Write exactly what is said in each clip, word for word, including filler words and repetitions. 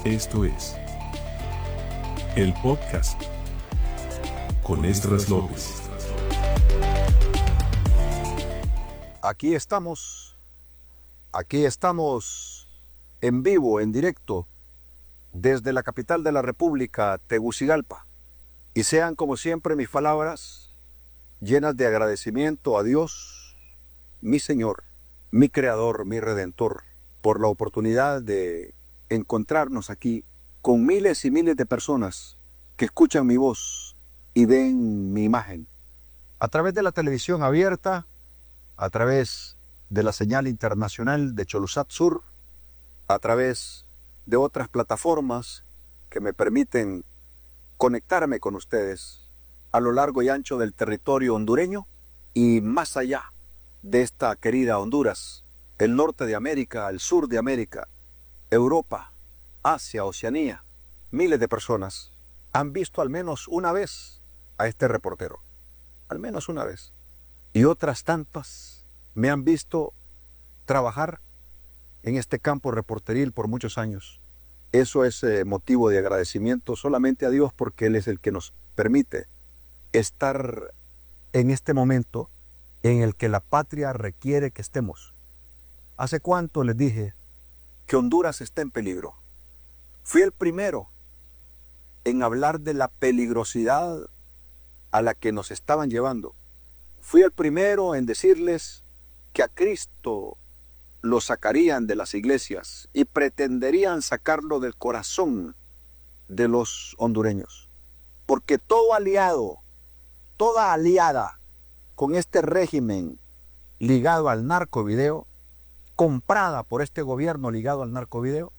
Esto es el podcast con Esdras López. Aquí estamos, aquí estamos en vivo, en directo, desde la capital de la República, Tegucigalpa. Y sean como siempre mis palabras llenas de agradecimiento a Dios, mi Señor, mi Creador, mi Redentor, por la oportunidad de encontrarnos aquí con miles y miles de personas que escuchan mi voz y ven mi imagen a través de la televisión abierta, a través de la señal internacional de Cholusat Sur, a través de otras plataformas que me permiten conectarme con ustedes a lo largo y ancho del territorio hondureño y más allá de esta querida Honduras, el norte de América, el sur de América, Europa, Asia, Oceanía. Miles de personas han visto al menos una vez a este reportero, al menos una vez. Y otras tantas me han visto trabajar en este campo reporteril por muchos años. Eso es eh, motivo de agradecimiento solamente a Dios, porque Él es el que nos permite estar en este momento en el que la patria requiere que estemos. ¿Hace cuánto les dije que Honduras está en peligro? Fui el primero en hablar de la peligrosidad a la que nos estaban llevando. Fui el primero en decirles que a Cristo lo sacarían de las iglesias y pretenderían sacarlo del corazón de los hondureños. Porque todo aliado, toda aliada con este régimen ligado al narcovideo, comprada por este gobierno ligado al narcovideo,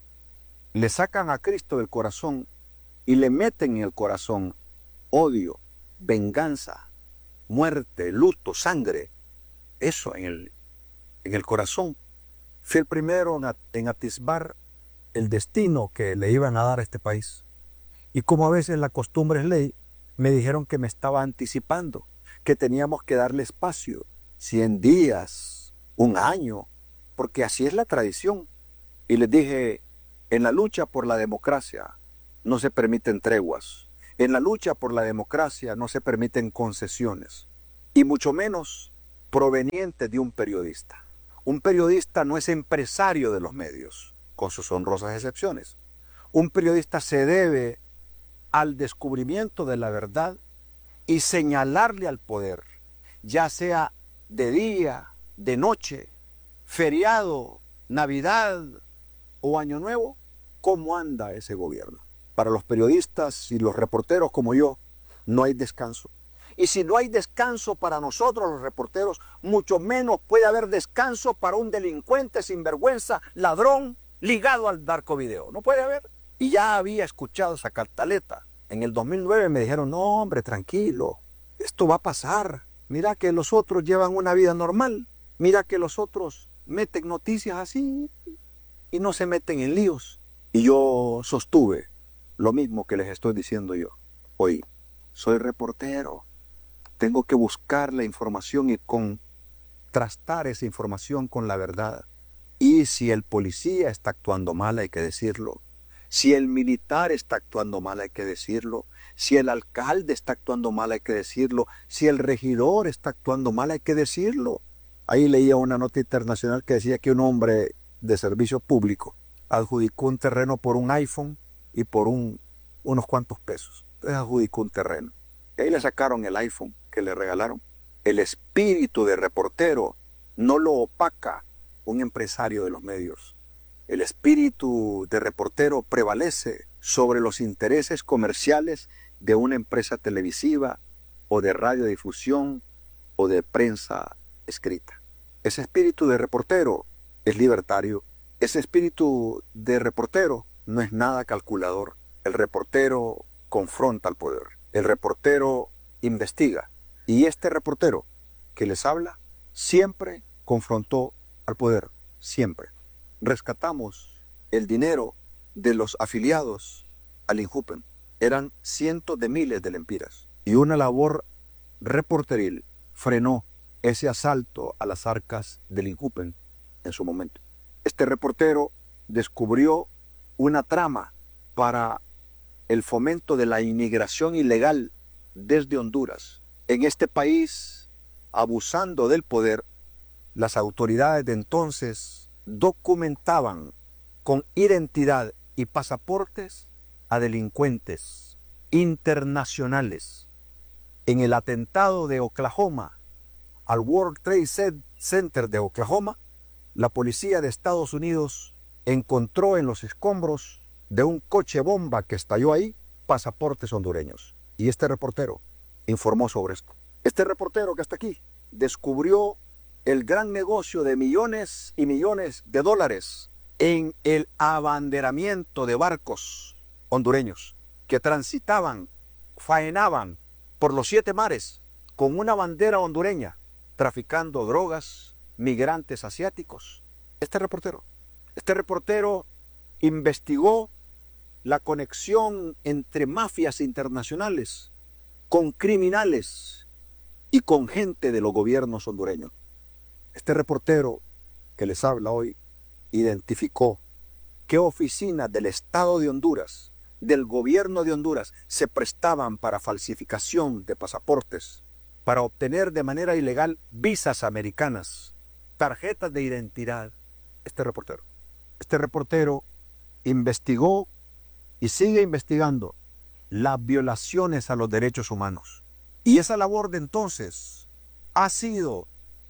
le sacan a Cristo del corazón y le meten en el corazón odio, venganza, muerte, luto, sangre. Eso en el, en el corazón. Fui el primero en, en atisbar el destino que le iban a dar a este país. Y como a veces la costumbre es ley, me dijeron que me estaba anticipando, que teníamos que darle espacio, cien días, un año, porque así es la tradición. Y les dije, en la lucha por la democracia no se permiten treguas. En la lucha por la democracia no se permiten concesiones. Y mucho menos provenientes de un periodista. Un periodista no es empresario de los medios, con sus honrosas excepciones. Un periodista se debe al descubrimiento de la verdad y señalarle al poder, ya sea de día, de noche, feriado, Navidad o Año Nuevo, cómo anda ese gobierno. Para los periodistas y los reporteros como yo, no hay descanso. Y si no hay descanso para nosotros los reporteros, mucho menos puede haber descanso para un delincuente sinvergüenza, ladrón, ligado al narcovideo. No puede haber. Y ya había escuchado esa cartaleta. En el dos mil nueve me dijeron, no hombre, tranquilo, esto va a pasar. Mira que los otros llevan una vida normal. Mira que los otros meten noticias así y no se meten en líos. Y yo sostuve lo mismo que les estoy diciendo yo hoy. Soy reportero. Tengo que buscar la información y contrastar esa información con la verdad. Y si el policía está actuando mal, hay que decirlo. Si el militar está actuando mal, hay que decirlo. Si el alcalde está actuando mal, hay que decirlo. Si el regidor está actuando mal, hay que decirlo. Ahí leía una nota internacional que decía que un hombre de servicio público adjudicó un terreno por un iPhone y por un, unos cuantos pesos. Entonces adjudicó un terreno. Y ahí le sacaron el iPhone que le regalaron. El espíritu de reportero no lo opaca un empresario de los medios. El espíritu de reportero prevalece sobre los intereses comerciales de una empresa televisiva o de radiodifusión o de prensa escrita. Ese espíritu de reportero es libertario. Ese espíritu de reportero no es nada calculador. El reportero confronta al poder. El reportero investiga. Y este reportero que les habla siempre confrontó al poder. Siempre. Rescatamos el dinero de los afiliados al INJUPEN. Eran cientos de miles de lempiras. Y una labor reporteril frenó ese asalto a las arcas del INJUPEN en su momento. Este reportero descubrió una trama para el fomento de la inmigración ilegal desde Honduras. En este país, abusando del poder, las autoridades de entonces documentaban con identidad y pasaportes a delincuentes internacionales. En el atentado de Oklahoma, al World Trade Center de Oklahoma, la policía de Estados Unidos encontró en los escombros de un coche bomba que estalló ahí pasaportes hondureños. Y este reportero informó sobre esto. Este reportero que está aquí descubrió el gran negocio de millones y millones de dólares en el abanderamiento de barcos hondureños que transitaban, faenaban por los siete mares con una bandera hondureña, traficando drogas, migrantes asiáticos. Este reportero, este reportero investigó la conexión entre mafias internacionales con criminales y con gente de los gobiernos hondureños. Este reportero que les habla hoy identificó qué oficinas del Estado de Honduras, del gobierno de Honduras, se prestaban para falsificación de pasaportes, para obtener de manera ilegal visas americanas, tarjetas de identidad. Este reportero, este reportero investigó y sigue investigando las violaciones a los derechos humanos. Y esa labor de entonces ha sido,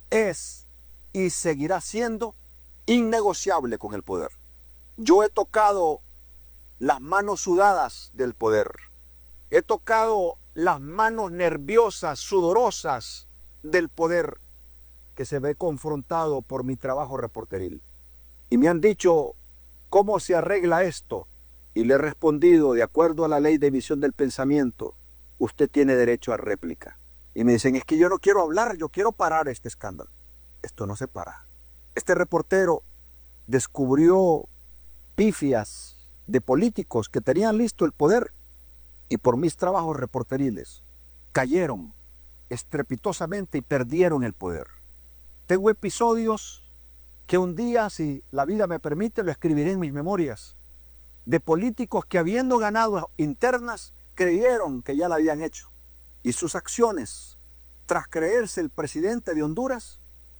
es y seguirá siendo innegociable con el poder. Yo he tocado las manos sudadas del poder. He tocado las manos nerviosas, sudorosas del poder que se ve confrontado por mi trabajo reporteril. Y me han dicho, ¿cómo se arregla esto? Y le he respondido, de acuerdo a la ley de emisión del pensamiento, usted tiene derecho a réplica. Y me dicen, es que yo no quiero hablar, yo quiero parar este escándalo. Esto no se para. Este reportero descubrió pifias de políticos que tenían listo el poder y por mis trabajos reporteriles cayeron estrepitosamente y perdieron el poder. Tengo episodios que un día, si la vida me permite, lo escribiré en mis memorias, de políticos que habiendo ganado internas creyeron que ya la habían hecho y sus acciones, tras creerse el presidente de Honduras,